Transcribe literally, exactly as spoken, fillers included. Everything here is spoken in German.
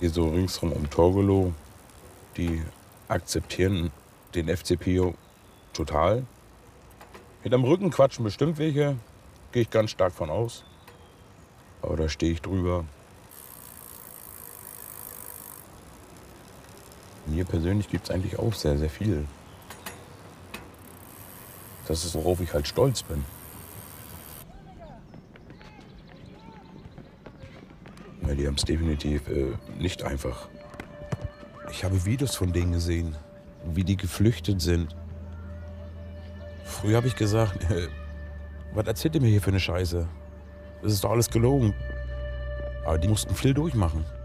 Hier so ringsrum um Torgelow, die akzeptieren den F C Pio total. Hinterm Rücken quatschen bestimmt welche, gehe ich ganz stark von aus. Aber da stehe ich drüber. Mir persönlich gibt es eigentlich auch sehr, sehr viel. Das ist, worauf ich halt stolz bin. Ja, die haben es definitiv äh, nicht einfach. Ich habe Videos von denen gesehen, wie die geflüchtet sind. Früher habe ich gesagt, äh, was erzählt ihr mir hier für eine Scheiße? Das ist doch alles gelogen. Aber die mussten viel durchmachen.